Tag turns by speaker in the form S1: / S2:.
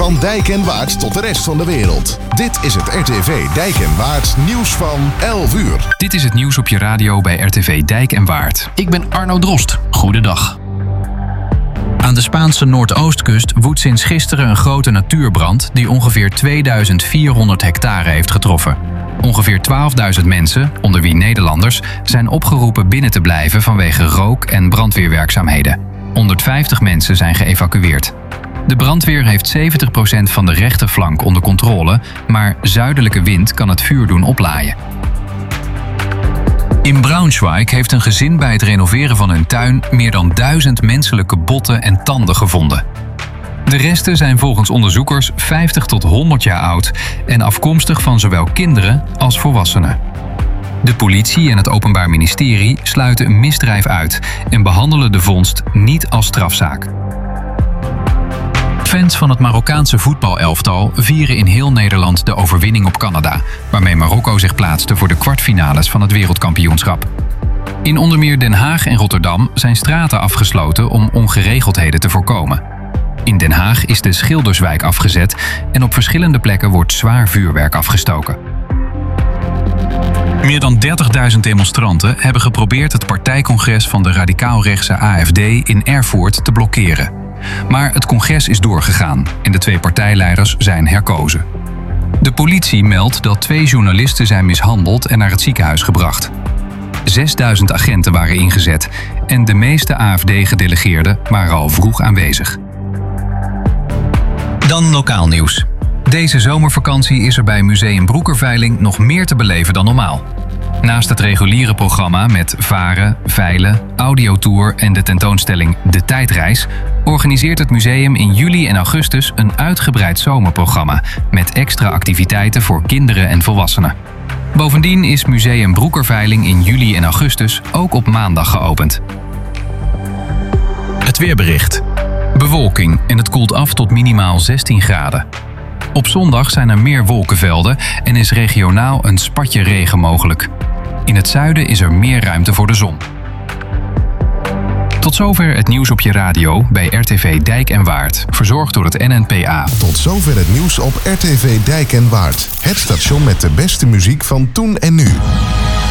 S1: Van Dijk en Waard tot de rest van de wereld. Dit is het RTV Dijk en Waard nieuws van 11 uur.
S2: Dit is het nieuws op je radio bij RTV Dijk en Waard. Ik ben Arno Drost. Goedendag. Aan de Spaanse Noordoostkust woedt sinds gisteren een grote natuurbrand die ongeveer 2400 hectare heeft getroffen. Ongeveer 12.000 mensen, onder wie Nederlanders, zijn opgeroepen binnen te blijven vanwege rook- en brandweerwerkzaamheden. 150 mensen zijn geëvacueerd. De brandweer heeft 70% van de rechterflank onder controle, maar zuidelijke wind kan het vuur doen oplaaien. In Braunschweig heeft een gezin bij het renoveren van hun tuin meer dan 1000 menselijke botten en tanden gevonden. De resten zijn volgens onderzoekers 50 tot 100 jaar oud en afkomstig van zowel kinderen als volwassenen. De politie en het Openbaar Ministerie sluiten een misdrijf uit en behandelen de vondst niet als strafzaak. Fans van het Marokkaanse voetbalelftal vieren in heel Nederland de overwinning op Canada, waarmee Marokko zich plaatste voor de kwartfinales van het wereldkampioenschap. In onder meer Den Haag en Rotterdam zijn straten afgesloten om ongeregeldheden te voorkomen. In Den Haag is de Schilderswijk afgezet en op verschillende plekken wordt zwaar vuurwerk afgestoken. Meer dan 30.000 demonstranten hebben geprobeerd het partijcongres van de radicaal-rechtse AfD in Erfurt te blokkeren. Maar het congres is doorgegaan en de 2 partijleiders zijn herkozen. De politie meldt dat 2 journalisten zijn mishandeld en naar het ziekenhuis gebracht. 6000 agenten waren ingezet en de meeste AfD-gedelegeerden waren al vroeg aanwezig. Dan lokaal nieuws. Deze zomervakantie is er bij Museum Broekerveiling nog meer te beleven dan normaal. Naast het reguliere programma met varen, veilen, audiotour en de tentoonstelling De Tijdreis organiseert het museum in juli en augustus een uitgebreid zomerprogramma met extra activiteiten voor kinderen en volwassenen. Bovendien is Museum Broekerveiling in juli en augustus ook op maandag geopend. Het weerbericht. Bewolking en het koelt af tot minimaal 16 graden. Op zondag zijn er meer wolkenvelden en is regionaal een spatje regen mogelijk. In het zuiden is er meer ruimte voor de zon. Tot zover het nieuws op je radio bij RTV Dijk en Waard, verzorgd door het NNPA.
S1: Tot zover het nieuws op RTV Dijk en Waard. Het station met de beste muziek van toen en nu.